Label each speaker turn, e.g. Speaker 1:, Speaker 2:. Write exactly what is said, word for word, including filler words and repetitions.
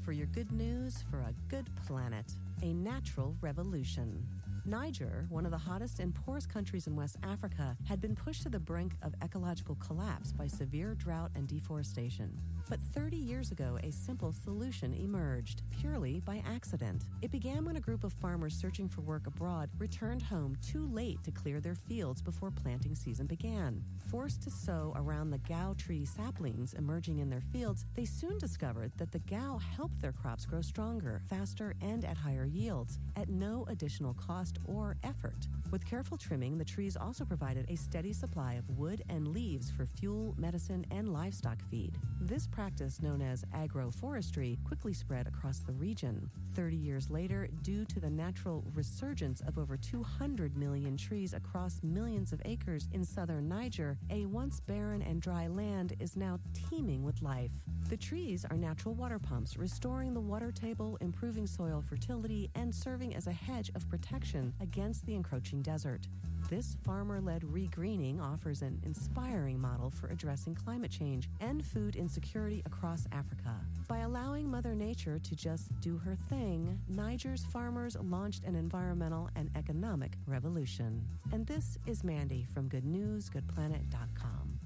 Speaker 1: for your good news for a good planet. A natural revolution. Niger, one of the hottest and poorest countries in West Africa, had been pushed to the brink of ecological collapse by severe drought and deforestation. But thirty years ago, a simple solution emerged, purely by accident. It began when a group of farmers searching for work abroad returned home too late to clear their fields before planting season began. Forced to sow around the gao tree saplings emerging in their fields, they soon discovered that the gao helped their crops grow stronger, faster, and at higher yields, at no additional cost or effort. With careful trimming, the trees also provided a steady supply of wood and leaves for fuel, medicine, and livestock feed. This practice, known as agroforestry, quickly spread across the region. Thirty years later, due to the natural resurgence of over two hundred million trees across millions of acres in southern Niger, a once barren and dry land is now teeming with life. The trees are natural water pumps, restoring the water table, improving soil fertility, and serving as a hedge of protection against the encroaching desert. This farmer-led regreening offers an inspiring model for addressing climate change and food insecurity across Africa. By allowing Mother Nature to just do her thing, Niger's farmers launched an environmental and economic revolution. And this is Mandy from good news good planet dot com.